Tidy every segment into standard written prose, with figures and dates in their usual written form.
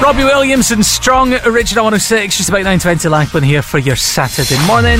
Robbie Williams and Strong, Original 106, just about 9:20 Lachlan here for your Saturday morning.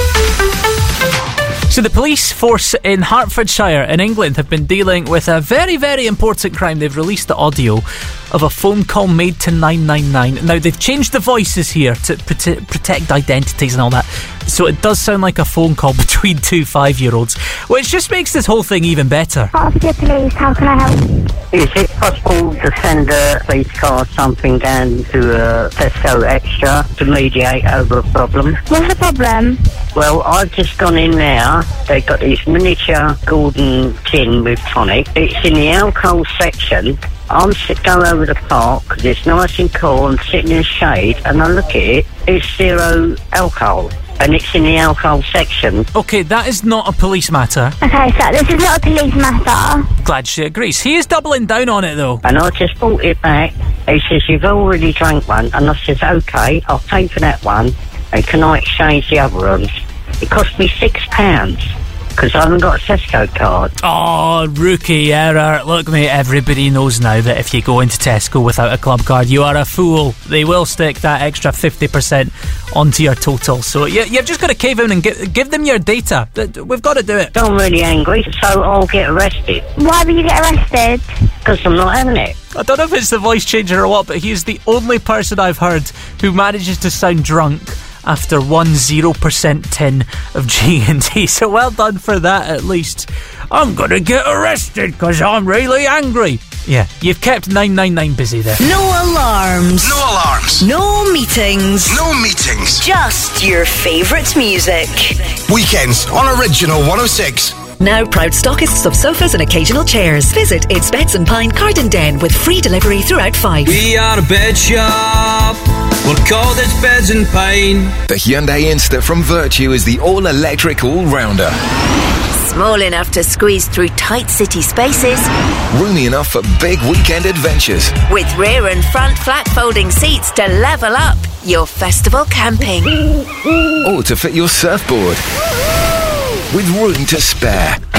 So the police force in Hertfordshire in England have been dealing with a very, very important crime. They've released the audio of a phone call made to 999. Now, they've changed the voices here to protect identities and all that, so it does sound like a phone call between two 5-year-olds, which just makes this whole thing even better. Officer Police, how can I help? Is it possible to send a police car something down to a Tesco Extra to mediate over a problem? What's the problem? Well, I've just gone in now. They've got this miniature Gordon tin with tonic. It's in the alcohol section. I'm going over the park because it's nice and cool. I'm sitting in the shade and I look at it. It's zero alcohol. And it's in the alcohol section. OK, that is not a police matter. Okay, so this is not a police matter. Glad she agrees. He is doubling down on it, though. And I just brought it back. He says, you've already drank one. And I says, OK, I'll pay for that one. And can I exchange the other ones? It cost me £6 because I haven't got a Tesco card. Oh, rookie error. Look, mate, everybody knows now that if you go into Tesco without a club card, you are a fool. They will stick that extra 50% onto your total. So you've just got to cave in and give them your data. We've got to do it. I'm really angry, so I'll get arrested. Why will you get arrested? Because I'm not having it. I don't know if it's the voice changer or what, but he's the only person I've heard who manages to sound drunk after 0% tin of G&T, so well done for that at least. I'm gonna get arrested because I'm really angry. Yeah, you've kept 999 busy there. No alarms. No alarms. No meetings. No meetings. Just your favourite music. Weekends on Original 106. Now proud stockists of sofas and occasional chairs. Visit It's Beds and Pine Garden Den with free delivery throughout Fife. We are a bed shop. We're called It's Beds and Pine. The Hyundai Insta from Virtue is the all-electric all-rounder. Small enough to squeeze through tight city spaces. Roomy enough for big weekend adventures. With rear and front flat folding seats to level up your festival camping. Or to fit your surfboard. With room to spare.